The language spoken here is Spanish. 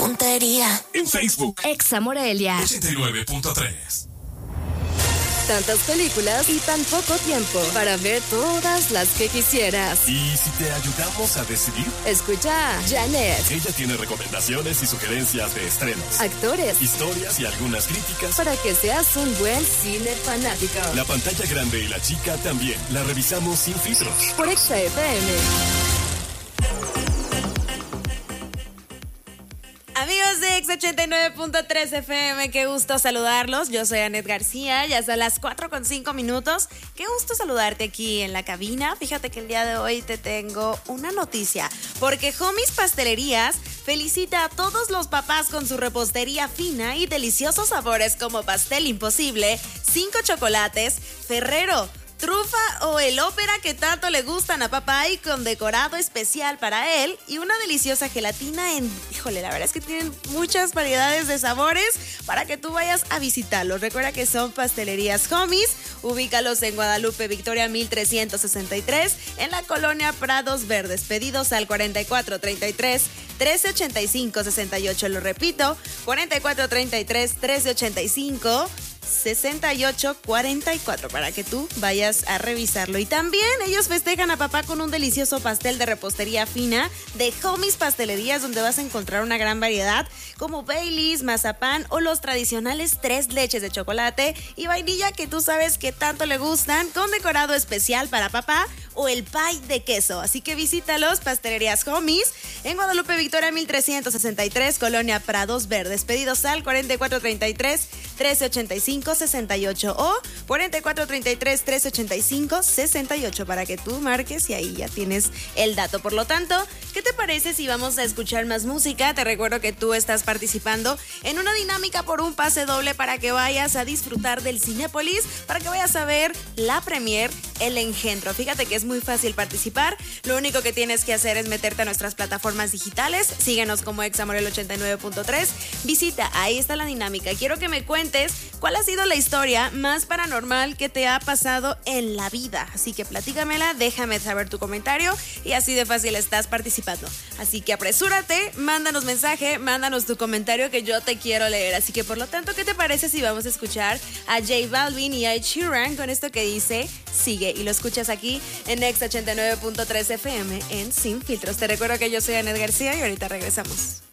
puntería. En Facebook, Exa Morelia 89.3. Tantas películas y tan poco tiempo para ver todas las que quisieras. ¿Y si te ayudamos a decidir? Escucha a Janet. Ella tiene recomendaciones y sugerencias de estrenos, Actores, historias y algunas críticas. para que seas un buen cine fanático. La pantalla grande y la chica también. La revisamos sin filtros. Por Exa FM. Amigos de Exa 89.3 FM, qué gusto saludarlos. Yo soy Anet García, ya son las 4:05. Qué gusto saludarte aquí en la cabina. Fíjate que el día de hoy te tengo una noticia, porque Homies Pastelerías felicita a todos los papás con su repostería fina y deliciosos sabores como pastel imposible, 5 chocolates, Ferrero, trufa o el ópera que tanto le gustan a papá y con decorado especial para él y una deliciosa gelatina híjole, la verdad es que tienen muchas variedades de sabores para que tú vayas a visitarlos. Recuerda que son pastelerías Homies, ubícalos en Guadalupe Victoria 1363 en la colonia Prados Verdes. Pedidos al 4433 1385 68, lo repito, 4433 1385 6844 para que tú vayas a revisarlo. Y también ellos festejan a papá con un delicioso pastel de repostería fina de Homies Pastelerías, donde vas a encontrar una gran variedad como Baileys, mazapán o los tradicionales 3 leches de chocolate y vainilla que tú sabes que tanto le gustan, con decorado especial para papá o el pie de queso. Así que visítalos, Pastelerías Homies, en Guadalupe Victoria 1363, colonia Prados Verdes. Pedidos al 4433 1385 68 o 4433 1385 68 para que tú marques y ahí ya tienes el dato. Por lo tanto, ¿qué te parece si vamos a escuchar más música? Te recuerdo que tú estás participando en una dinámica por un pase doble para que vayas a disfrutar del Cinépolis, para que vayas a ver la premier El Engendro. Fíjate que es muy fácil participar. Lo único que tienes que hacer es meterte a nuestras plataformas digitales. Síguenos como Exa Morelia 89.3. Visita, ahí está la dinámica. Quiero que me cuentes cuál ha sido la historia más paranormal que te ha pasado en la vida. Así que platícamela, déjame saber tu comentario y así de fácil estás participando. Así que apresúrate, mándanos mensaje, mándanos tu comentario que yo te quiero leer. Así que por lo tanto, ¿qué te parece si vamos a escuchar a J Balvin y a Ed Sheeran con esto que dice Sigue? Y lo escuchas aquí en Exa 89.3 FM en Sin Filtros. Te recuerdo que yo soy Anet García y ahorita regresamos.